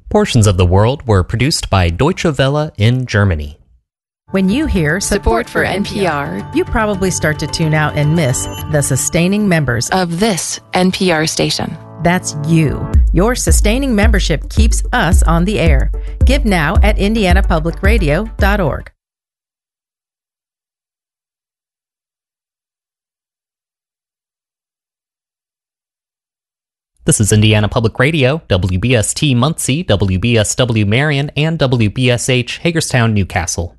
Portions of the world were produced by Deutsche Welle in Germany. When you hear support for NPR, you probably start to tune out and miss the sustaining members of this NPR station. That's you. Your sustaining membership keeps us on the air. Give now at indianapublicradio.org. This is Indiana Public Radio, WBST Muncie, WBSW Marion, and WBSH Hagerstown, Newcastle.